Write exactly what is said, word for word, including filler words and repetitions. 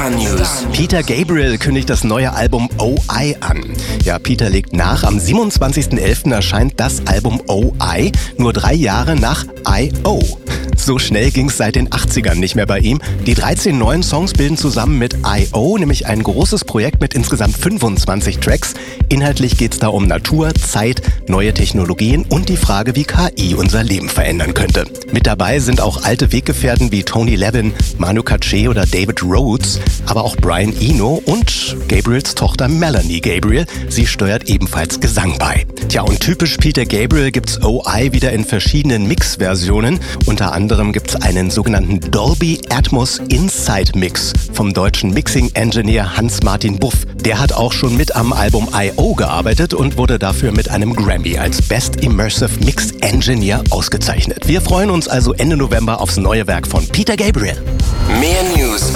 Star News. Peter Gabriel kündigt das neue Album O I an. Ja, Peter legt nach. Am siebenundzwanzigsten elften erscheint das Album O I, nur drei Jahre nach I O So schnell ging's seit den achtzigern nicht mehr bei ihm. Die dreizehn neuen Songs bilden zusammen mit I O nämlich ein großes Projekt mit insgesamt fünfundzwanzig Tracks. Inhaltlich geht's da um Natur, Zeit, neue Technologien und die Frage, wie K I unser Leben verändern könnte. Mit dabei sind auch alte Weggefährten wie Tony Levin, Manu Katché oder David Rhodes, aber auch Brian Eno und Gabriels Tochter Melanie Gabriel. Sie steuert ebenfalls Gesang bei. Tja, und typisch Peter Gabriel gibt's O I wieder in verschiedenen Mix-Versionen. Unter anderem gibt's einen sogenannten Dolby Atmos Inside Mix vom deutschen Mixing-Engineer Hans-Martin Buff. Der hat auch schon mit am Album I O gearbeitet und wurde dafür mit einem Grammy als Best Immersive Mix Engineer ausgezeichnet. Wir freuen uns also Ende November aufs neue Werk von Peter Gabriel. Mehr News